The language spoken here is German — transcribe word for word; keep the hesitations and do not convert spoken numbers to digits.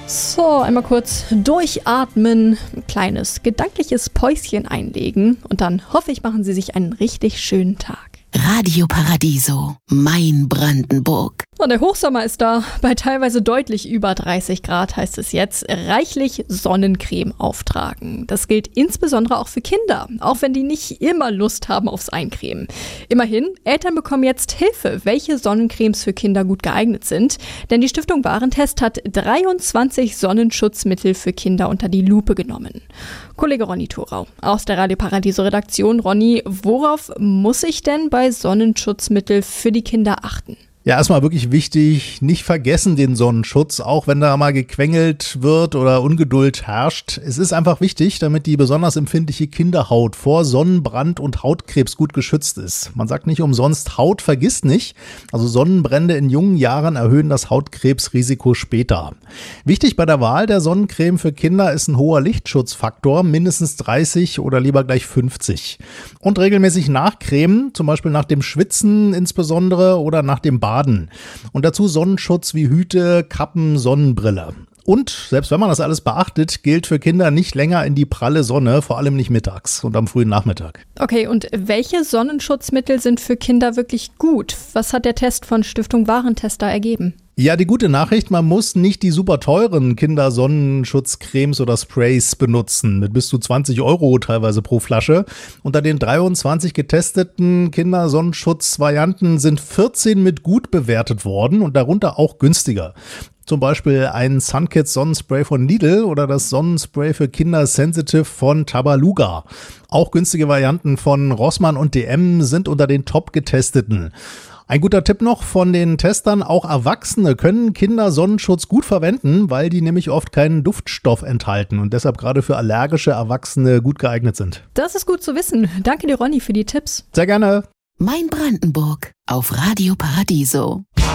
So, einmal kurz durchatmen, ein kleines gedankliches Päuschen einlegen und dann hoffe ich, machen Sie sich einen richtig schönen Tag. Radio Paradiso, mein Brandenburg. Und der Hochsommer ist da. Bei teilweise deutlich über dreißig Grad heißt es jetzt, reichlich Sonnencreme auftragen. Das gilt insbesondere auch für Kinder, auch wenn die nicht immer Lust haben aufs Eincremen. Immerhin, Eltern bekommen jetzt Hilfe, welche Sonnencremes für Kinder gut geeignet sind. Denn die Stiftung Warentest hat dreiundzwanzig Sonnenschutzmittel für Kinder unter die Lupe genommen. Kollege Ronny Thorau aus der Radio Paradiso Redaktion. Ronny, worauf muss ich denn bei Sonnenschutzmittel für die Kinder achten? Ja, erstmal wirklich wichtig, nicht vergessen den Sonnenschutz, auch wenn da mal gequengelt wird oder Ungeduld herrscht. Es ist einfach wichtig, damit die besonders empfindliche Kinderhaut vor Sonnenbrand und Hautkrebs gut geschützt ist. Man sagt nicht umsonst, Haut vergisst nicht. Also Sonnenbrände in jungen Jahren erhöhen das Hautkrebsrisiko später. Wichtig bei der Wahl der Sonnencreme für Kinder ist ein hoher Lichtschutzfaktor, mindestens dreißig oder lieber gleich fünfzig. Und regelmäßig nachcremen, zum Beispiel nach dem Schwitzen insbesondere oder nach dem Baden. Und dazu Sonnenschutz wie Hüte, Kappen, Sonnenbrille. Und selbst wenn man das alles beachtet, gilt für Kinder nicht länger in die pralle Sonne, vor allem nicht mittags und am frühen Nachmittag. Okay, und welche Sonnenschutzmittel sind für Kinder wirklich gut? Was hat der Test von Stiftung Warentest da ergeben? Ja, die gute Nachricht, man muss nicht die super teuren Kindersonnenschutzcremes oder Sprays benutzen, mit bis zu zwanzig Euro teilweise pro Flasche. Unter den dreiundzwanzig getesteten Kindersonnenschutzvarianten sind vierzehn mit gut bewertet worden und darunter auch günstiger. Zum Beispiel ein Sunkids Sonnenspray von Lidl oder das Sonnenspray für Kinder Sensitive von Tabaluga. Auch günstige Varianten von Rossmann und D M sind unter den top getesteten. Ein guter Tipp noch von den Testern, auch Erwachsene können Kindersonnenschutz gut verwenden, weil die nämlich oft keinen Duftstoff enthalten und deshalb gerade für allergische Erwachsene gut geeignet sind. Das ist gut zu wissen. Danke dir, Ronny, für die Tipps. Sehr gerne. Mein Brandenburg auf Radio Paradiso.